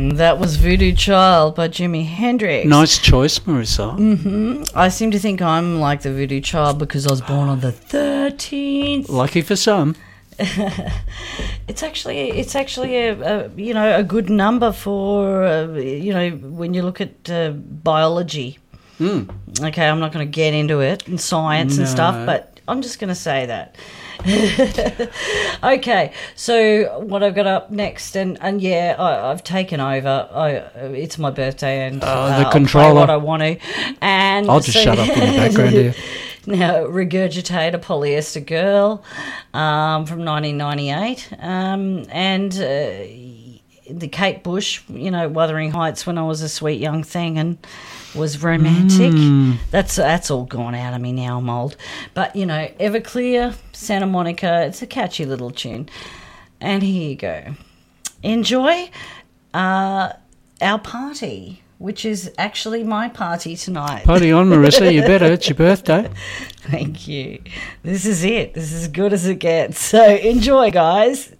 That was Voodoo Child by Jimi Hendrix. Nice choice, Marissa. I seem to think I'm like the Voodoo Child because I was born on the 13th. Lucky for some. It's actually a good number for when you look at biology. Okay, I'm not going to get into it and science and stuff, but I'm just going to say that. Okay, so what I've got up next, and I've taken over. It's my birthday, and the controller. I'll play what I want to. And I'll just shut up in the background here. Now, Regurgitate, a Polyester Girl from 1998, and the Kate Bush, Wuthering Heights, when I was a sweet young thing and was romantic. That's all gone out of me now. I'm old. But, Everclear, Santa Monica, it's a catchy little tune. And here you go. Enjoy our party, which is actually my party tonight. Party on, Marissa. You better. It's your birthday. Thank you. This is it. This is as good as it gets. So enjoy, guys.